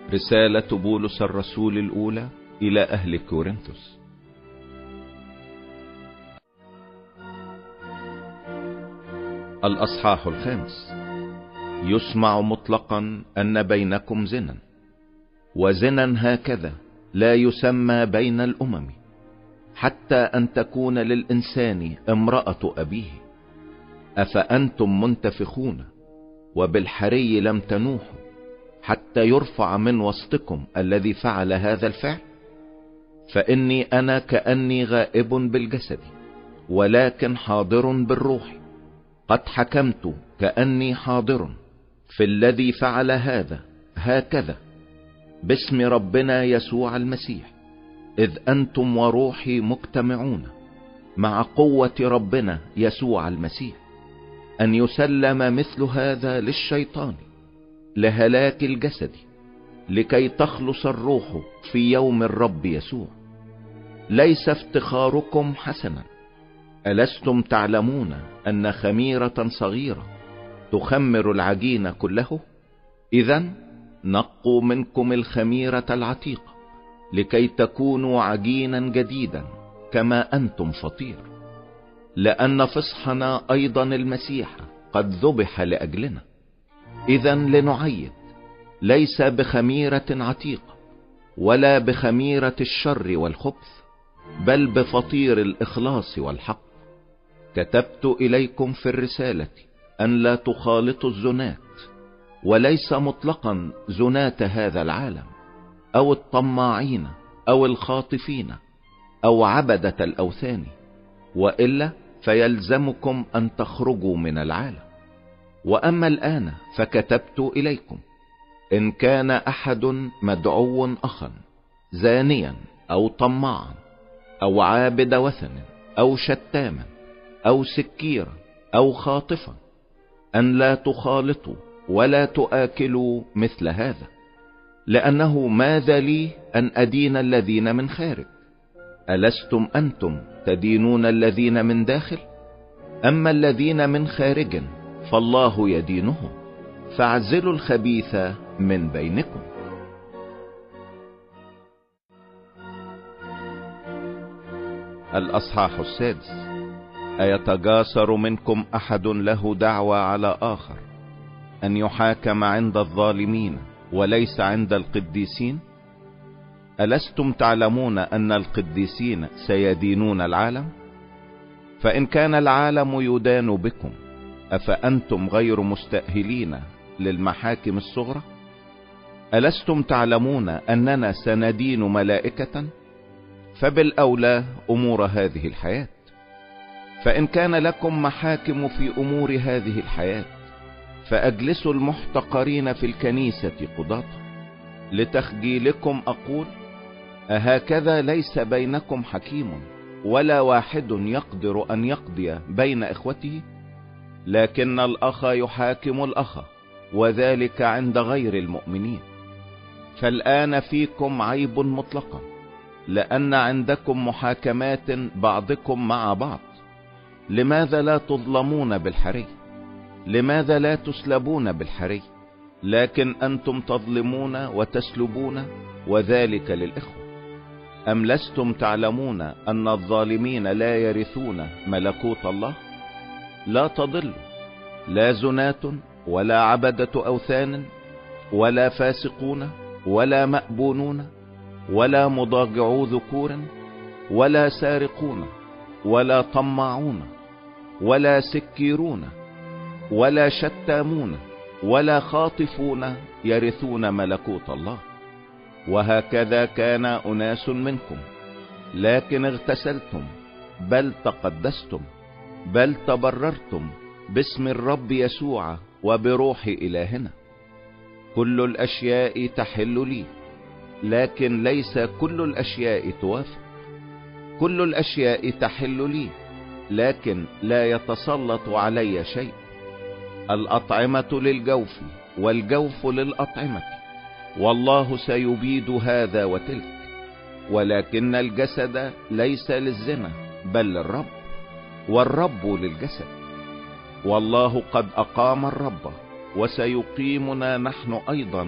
رسالة بولس الرسول الأولى إلى أهل كورنثوس. الأصحاح 5. يسمع مطلقا أن بينكم زنا، وزنا هكذا لا يسمى بين الأمم، حتى أن تكون للإنسان امرأة أبيه. أفأنتم منتفخون وبالحري لم تنوحوا حتى يرفع من وسطكم الذي فعل هذا الفعل؟ فإني أنا كأني غائب بالجسد ولكن حاضر بالروح، قد حكمت كأني حاضر في الذي فعل هذا هكذا باسم ربنا يسوع المسيح، إذ أنتم وروحي مجتمعون مع قوة ربنا يسوع المسيح، أن يسلم مثل هذا للشيطان لهلاك الجسد، لكي تخلص الروح في يوم الرب يسوع. ليس افتخاركم حسنا. ألستم تعلمون أن خميرة صغيرة تخمر العجين كله؟ إذن نقوا منكم الخميرة العتيقة لكي تكونوا عجينا جديدا كما أنتم فطير، لأن فصحنا أيضا المسيح قد ذبح لأجلنا. إذن لنعيد، ليس بخميرة عتيقة ولا بخميرة الشر والخبث، بل بفطير الإخلاص والحق. كتبت إليكم في الرسالة أن لا تخالطوا الزنات، وليس مطلقا زنات هذا العالم أو الطماعين أو الخاطفين أو عبدة الأوثان، وإلا فيلزمكم أن تخرجوا من العالم. وأما الآن فكتبت إليكم إن كان أحد مدعو أخا زانيا أو طماعا أو عابد وثن أو شتاما أو سكيرا أو خاطفا، أن لا تخالطوا ولا تآكلوا مثل هذا، لأنه ماذا لي أن أدين الذين من خارج؟ ألستم أنتم تدينون الذين من داخل؟ أما الذين من خارج فالله يدينهم. فاعزلوا الخبيث من بينكم. الأصحاح 6. أيتجاسر منكم أحد له دعوى على آخر أن يحاكم عند الظالمين وليس عند القديسين؟ ألستم تعلمون أن القديسين سيدينون العالم؟ فإن كان العالم يدان بكم، أفأنتم غير مستأهلين للمحاكم الصغرى؟ ألستم تعلمون أننا سندين ملائكة؟ فبالأولى أمور هذه الحياة. فإن كان لكم محاكم في أمور هذه الحياة، فأجلسوا المحتقرين في الكنيسة قضاة. لتخجيلكم أقول: أهكذا ليس بينكم حكيم ولا واحد يقدر أن يقضي بين إخوته؟ لكن الأخ يحاكم الأخ، وذلك عند غير المؤمنين. فالآن فيكم عيب مطلقا، لأن عندكم محاكمات بعضكم مع بعض. لماذا لا تظلمون بالحري؟ لماذا لا تسلبون بالحري؟ لكن أنتم تظلمون وتسلبون، وذلك للإخوة. أم لستم تعلمون أن الظالمين لا يرثون ملكوت الله؟ لا تضلوا، لا زنات ولا عبدة أوثان ولا فاسقون ولا مأبونون ولا مضاجعو ذكور ولا سارقون ولا طماعون ولا سكيرون ولا شتامون ولا خاطفون يرثون ملكوت الله. وهكذا كان أناس منكم، لكن اغتسلتم، بل تقدستم، بل تبررتم باسم الرب يسوع وبروح إلهنا. كل الأشياء تحل لي، لكن ليس كل الأشياء توافق. كل الأشياء تحل لي، لكن لا يتسلط علي شيء. الأطعمة للجوف والجوف للأطعمة، والله سيبيد هذا وتلك. ولكن الجسد ليس للزنا بل للرب، والرب للجسد. والله قد أقام الرب وسيقيمنا نحن أيضا